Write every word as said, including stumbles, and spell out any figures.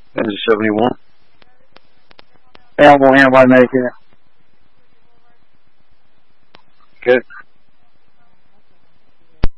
That's a seventy-one. Yeah, I don't want anybody making it. Okay.